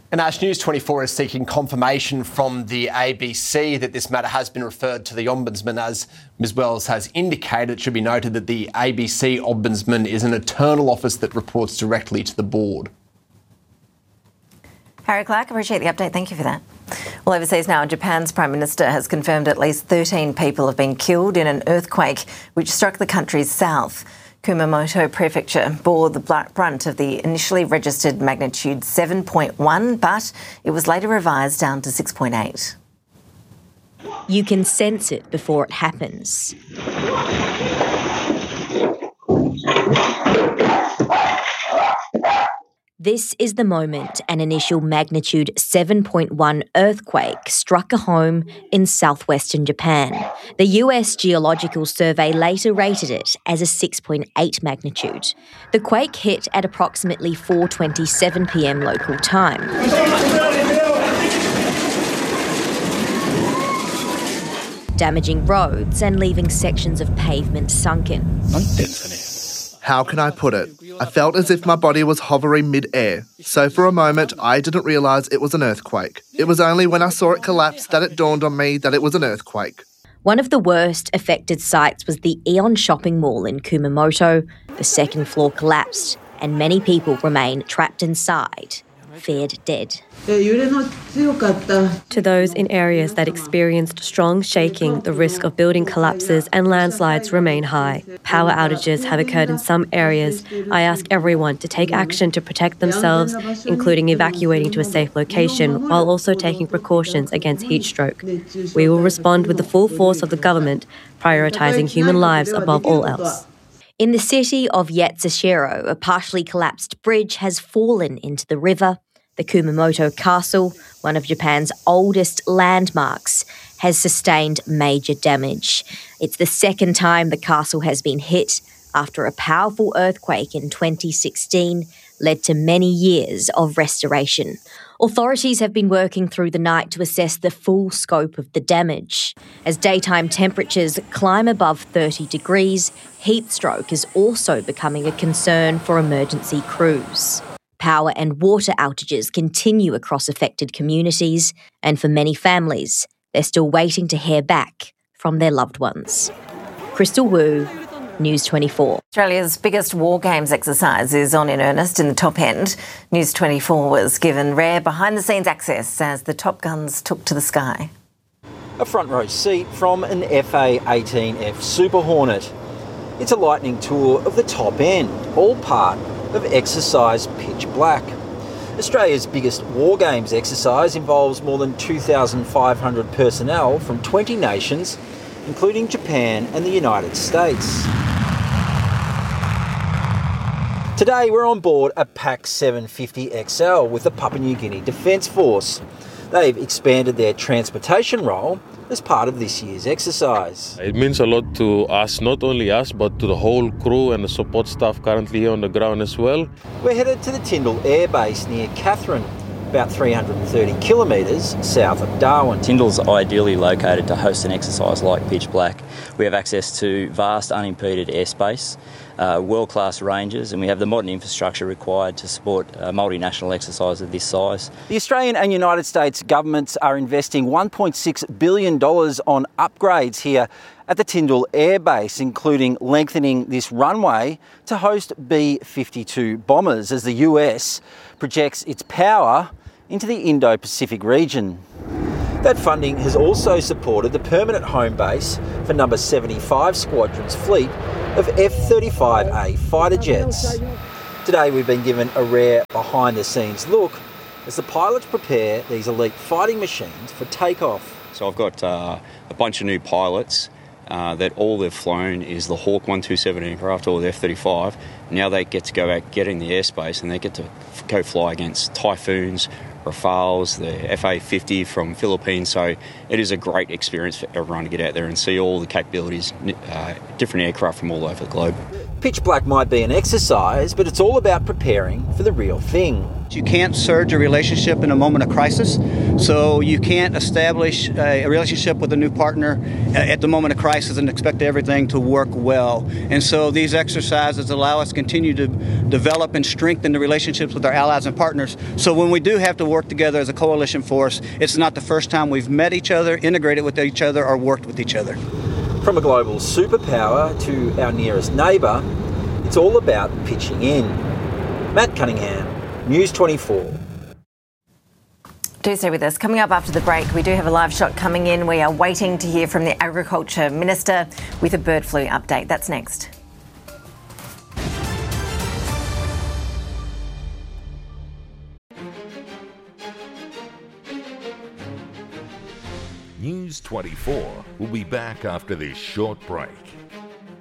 And Ash, News 24 is seeking confirmation from the ABC that this matter has been referred to the Ombudsman. As Ms Wells has indicated, it should be noted that the ABC Ombudsman is an internal office that reports directly to the board. Harry Clark, appreciate the update. Thank you for that. Well, overseas now, Japan's Prime Minister has confirmed at least 13 people have been killed in an earthquake which struck the country's south. Kumamoto Prefecture bore the brunt of the initially registered magnitude 7.1, but it was later revised down to 6.8. You can sense it before it happens. This is the moment an initial magnitude 7.1 earthquake struck a home in southwestern Japan. The US Geological Survey later rated it as a 6.8 magnitude. The quake hit at approximately 4:27 p.m. local time. Damaging roads and leaving sections of pavement sunken. How can I put it? I felt as if my body was hovering mid-air, so for a moment I didn't realise it was an earthquake. It was only when I saw it collapse that it dawned on me that it was an earthquake. One of the worst affected sites was the Aeon shopping mall in Kumamoto. The second floor collapsed and many people remain trapped inside, feared dead. To those in areas that experienced strong shaking, the risk of building collapses and landslides remain high. Power outages have occurred in some areas. I ask everyone to take action to protect themselves, including evacuating to a safe location, while also taking precautions against heat stroke. We will respond with the full force of the government, prioritising human lives above all else. In the city of Yatsushiro, a partially collapsed bridge has fallen into the river. The Kumamoto Castle, one of Japan's oldest landmarks, has sustained major damage. It's the second time the castle has been hit after a powerful earthquake in 2016 led to many years of restoration. Authorities have been working through the night to assess the full scope of the damage. As daytime temperatures climb above 30 degrees, heat stroke is also becoming a concern for emergency crews. Power and water outages continue across affected communities, and for many families, they're still waiting to hear back from their loved ones. Crystal Wu, News 24. Australia's biggest war games exercise is on in earnest in the top end. News 24 was given rare behind-the-scenes access as the Top Guns took to the sky. A front row seat from an FA-18F Super Hornet. It's a lightning tour of the top end, all part of exercise Pitch Black. Australia's biggest war games exercise involves more than 2,500 personnel from 20 nations, including Japan and the United States. Today we're on board a PAC 750 XL with the Papua New Guinea Defence Force. They've expanded their transportation role as part of this year's exercise. It means a lot to us, not only us, but to the whole crew and the support staff currently here on the ground as well. We're headed to the Tyndall Air Base near Katherine, about 330 kilometres south of Darwin. Tyndall's ideally located to host an exercise like Pitch Black. We have access to vast unimpeded airspace, world-class ranges, and we have the modern infrastructure required to support a multinational exercise of this size. The Australian and United States governments are investing $1.6 billion on upgrades here at the Tyndall Air Base, including lengthening this runway to host B-52 bombers as the US projects its power into the Indo-Pacific region. That funding has also supported the permanent home base for No. 75 Squadron's fleet of F-35A fighter jets. Today we've been given a rare behind-the-scenes look as the pilots prepare these elite fighting machines for takeoff. So I've got a bunch of new pilots that all they've flown is the Hawk 127 aircraft or the F-35. Now they get to go out, get in the airspace, and they get to go fly against Typhoons, Rafales, the FA-50 from Philippines. So it is a great experience for everyone to get out there and see all the capabilities, different aircraft from all over the globe. Pitch Black might be an exercise, but it's all about preparing for the real thing. You can't surge a relationship in a moment of crisis, so you can't establish a relationship with a new partner at the moment of crisis and expect everything to work well. And so these exercises allow us to continue to develop and strengthen the relationships with our allies and partners. So when we do have to work together as a coalition force, it's not the first time we've met each other, integrated with each other, or worked with each other. From a global superpower to our nearest neighbour, it's all about pitching in. Matt Cunningham, News 24. Do stay with us. Coming up after the break, we do have a live shot coming in. We are waiting to hear from the Agriculture Minister with a bird flu update. That's next. News 24 will be back after this short break.